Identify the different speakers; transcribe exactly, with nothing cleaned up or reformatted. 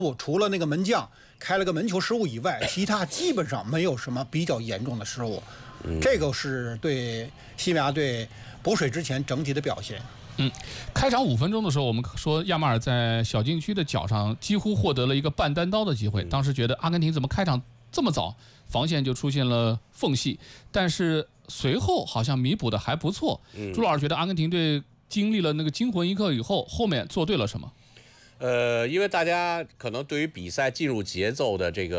Speaker 1: 不，除了那个门将开了个门球失误以外，其他基本上没有什么比较严重的失误。嗯、这个是对西班牙队补水之前整体的表现。
Speaker 2: 嗯，开场五分钟的时候，我们说亚马尔在小禁区的脚上几乎获得了一个半单刀的机会。当时觉得阿根廷怎么开场这么早，防线就出现了缝隙，但是随后好像弥补的还不错。朱老师觉得阿根廷队经历了那个惊魂一刻以后，后面做对了什么？
Speaker 3: 呃，因为大家可能对于比赛进入节奏的这个